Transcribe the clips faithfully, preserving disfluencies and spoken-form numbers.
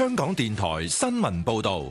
香港電台新聞報道。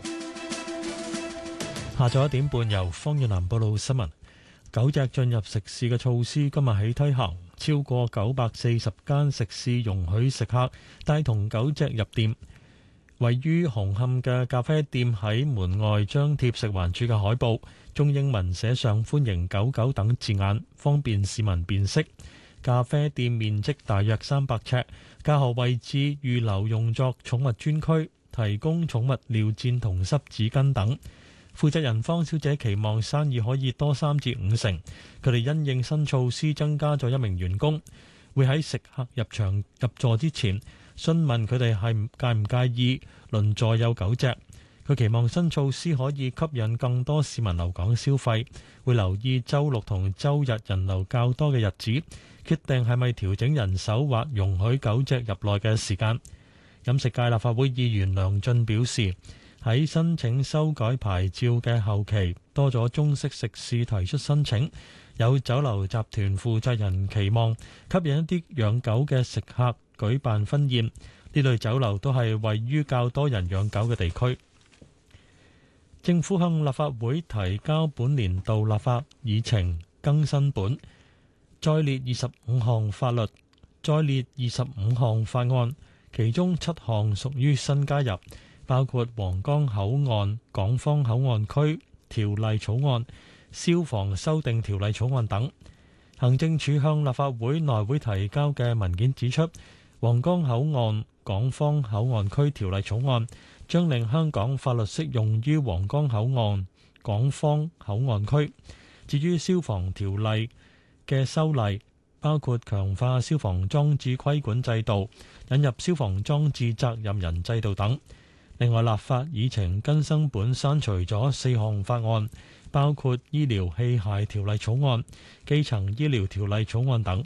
下晝一點半，由方遠南報道新聞。九隻進入食肆嘅措施今日起推行，超過九百四十間食肆容許食客帶同狗隻入店。位於紅磡嘅咖啡店喺門外張貼食環署嘅海報，中英文寫上歡迎狗狗等字眼，方便市民辨識。咖啡店面積大約三百尺，架後位置預留用作寵物專區，提供寵物尿墊同濕紙巾等。負責人方小姐期望生意可以多三至五成。佢哋因應新措施增加咗一名員工，會喺食客入場入座之前詢問佢哋係介唔介意鄰座有狗隻。佢期望新措施可以吸引更多市民留港消費，會留意週六同週日人流較多嘅日子，決定係咪調整人手或容許狗隻入內嘅時間。飲食界立法會議員梁進表示，喺申請修改牌照嘅後期，多咗中式食肆提出申請，有酒樓集團負責人期望吸引一啲養狗嘅食客舉辦婚宴，呢類酒樓都係位於較多人養狗嘅地區。政府向立法會提交本年度立法議程更新本，再列二十五項法律，再列二十五項法案，其中七項屬於新加入，包括皇崗口岸港方口岸區條例草案、消防修訂條例草案等。行政署向立法會內會提交嘅文件指出，皇崗口岸港方口岸區條例草案將令香港法律適用於皇崗口岸港方口岸區。至於消防條例嘅修例，包括強化消防裝置規管制度、引入消防裝置責任人制度等。另外，立法議程更新本刪除咗四項法案，包括醫療器械條例草案、基層醫療條例草案等。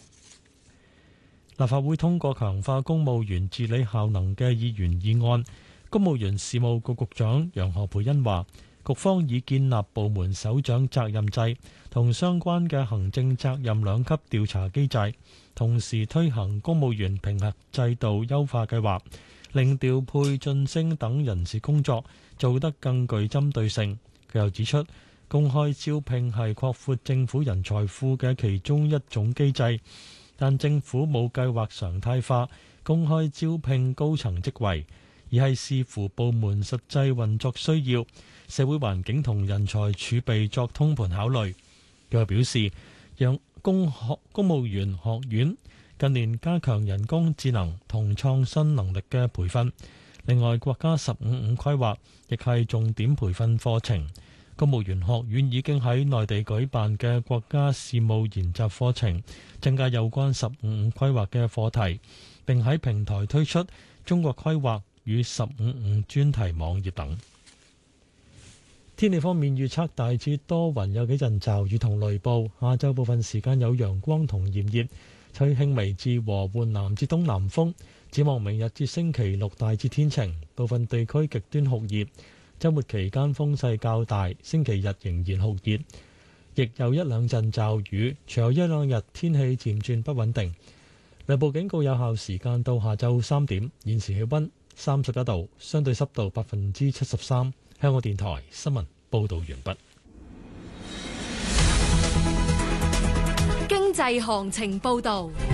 立法會通過強化公務員治理效能嘅議員議案。公務員事務局局長楊何蓓茵話，局方已建立部門首長責任制同相關嘅行政責任兩級調查機制，同時推行公務員評核制度優化計劃，令調配晉升等人事工作做得更具針對性。佢又指出，公開招聘係擴闊政府人才庫嘅其中一種機制，但政府冇計劃常態化公開招聘高層職位，而係視乎部門實際運作需要、社會環境同人才儲備作通盤考慮。佢又表示，讓公學公務員學院近年加強人工智能同創新能力嘅培訓。另外，國家十五五規劃亦係重點培訓課程。公務員學院已經喺內地舉辦嘅國家事務研習課程，增加有關十五五規劃嘅課題，並喺平台推出中國規劃與十五五專題網頁等。天氣方面預測大致多雲，有幾陣驟雨同雷暴。下晝部分時間有陽光同炎熱，吹輕微至和緩南至東南風。展望明日至星期六大致天晴，部分地區極端酷熱。週末期間風勢較大，星期日仍然酷熱，亦有一兩陣驟雨。隨後一兩日天氣漸轉不穩定。雷暴警告有效時間到下晝三點。現時氣溫三十一度，相對濕度百分之七十三。香港電台新聞報道完畢。 經濟行情報道。